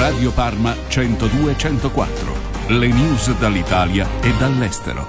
Radio Parma 102-104. Le news dall'Italia e dall'estero.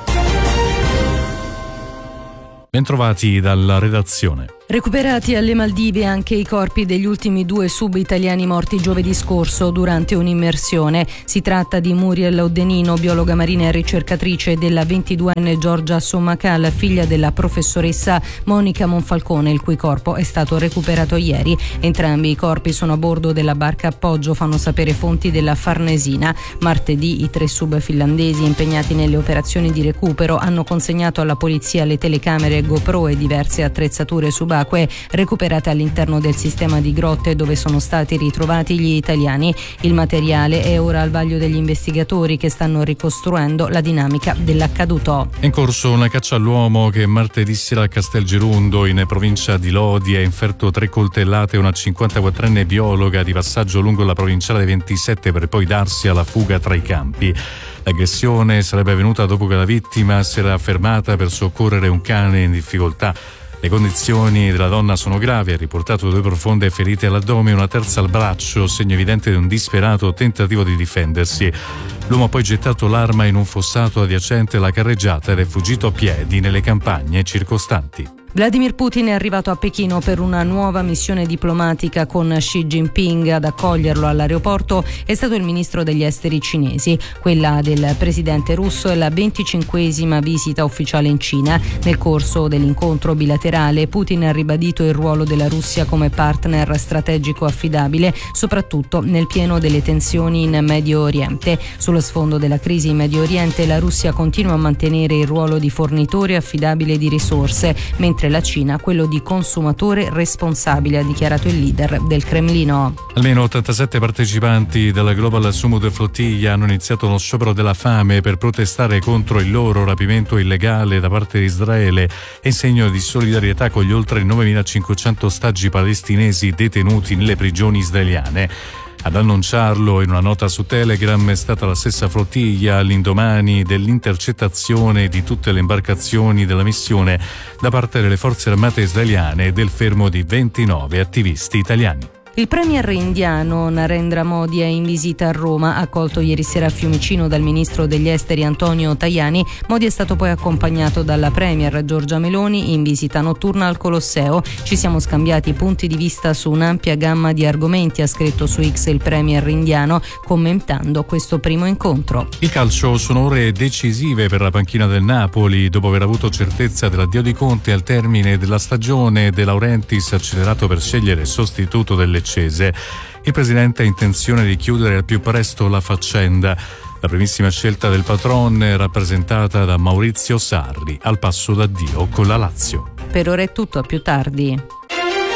Bentrovati dalla redazione. Recuperati alle Maldive anche i corpi degli ultimi 2 sub italiani morti giovedì scorso durante un'immersione. Si tratta di Muriel Oddenino, biologa marina e ricercatrice, e della 22enne Giorgia Sommacal, figlia della professoressa Monica Monfalcone, il cui corpo è stato recuperato ieri. Entrambi i corpi sono a bordo della barca appoggio, fanno sapere fonti della Farnesina. Martedì i 3 sub finlandesi impegnati nelle operazioni di recupero hanno consegnato alla polizia le telecamere GoPro e diverse attrezzature subacquee recuperate all'interno del sistema di grotte dove sono stati ritrovati gli italiani. Il materiale è ora al vaglio degli investigatori che stanno ricostruendo la dinamica dell'accaduto. È in corso una caccia all'uomo che martedì sera a Castelgerundo, in provincia di Lodi, ha inferto 3 coltellate a una 54enne biologa di passaggio lungo la provinciale 27 per poi darsi alla fuga tra i campi. L'aggressione sarebbe avvenuta dopo che la vittima si era fermata per soccorrere un cane in difficoltà. Le condizioni della donna sono gravi, ha riportato 2 profonde ferite all'addome e una terza al braccio, segno evidente di un disperato tentativo di difendersi. L'uomo ha poi gettato l'arma in un fossato adiacente alla carreggiata ed è fuggito a piedi nelle campagne circostanti. Vladimir Putin è arrivato a Pechino per una nuova missione diplomatica con Xi Jinping. Ad accoglierlo all'aeroporto è stato il ministro degli esteri cinesi. Quella del presidente russo è la 25esima visita ufficiale in Cina. Nel corso dell'incontro bilaterale Putin ha ribadito il ruolo della Russia come partner strategico affidabile, soprattutto nel pieno delle tensioni in Medio Oriente. Sullo sfondo della crisi in Medio Oriente la Russia continua a mantenere il ruolo di fornitore affidabile di risorse, mentre la Cina quello di consumatore responsabile, ha dichiarato il leader del Cremlino. Almeno 87 partecipanti della Global Summit Flottiglia hanno iniziato uno sciopero della fame per protestare contro il loro rapimento illegale da parte di Israele e in segno di solidarietà con gli oltre 9.500 ostaggi palestinesi detenuti nelle prigioni israeliane. Ad annunciarlo in una nota su Telegram è stata la stessa flottiglia all'indomani dell'intercettazione di tutte le imbarcazioni della missione da parte delle forze armate israeliane e del fermo di 29 attivisti italiani. Il premier indiano Narendra Modi è in visita a Roma, accolto ieri sera a Fiumicino dal ministro degli esteri Antonio Tajani. Modi è stato poi accompagnato dalla premier Giorgia Meloni in visita notturna al Colosseo. Ci siamo scambiati punti di vista su un'ampia gamma di argomenti, ha scritto su X il premier indiano, commentando questo primo incontro. Il calcio sono ore decisive per la panchina del Napoli. Dopo aver avuto certezza dell'addio di Conte al termine della stagione, De Laurentiis ha accelerato per scegliere il sostituto del Leccese. Il presidente ha intenzione di chiudere al più presto la faccenda. La primissima scelta del patron è rappresentata da Maurizio Sarri, al passo d'addio con la Lazio. Per ora è tutto, a più tardi.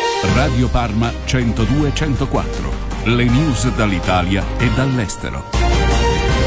Radio Parma 102-104. Le news dall'Italia e dall'estero.